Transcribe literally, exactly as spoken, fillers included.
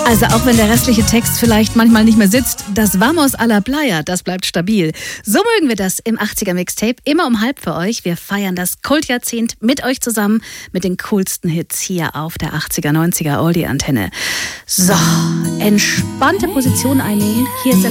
Also auch wenn der restliche Text vielleicht manchmal nicht mehr sitzt, das Vamos a la Playa, das bleibt stabil. So mögen wir das im achtziger Mixtape, immer um halb für euch. Wir feiern das Kultjahrzehnt mit euch zusammen, mit den coolsten Hits hier auf der achtziger, neunziger Oldie-Antenne. So, entspannte Position einnehmen. Hier ist der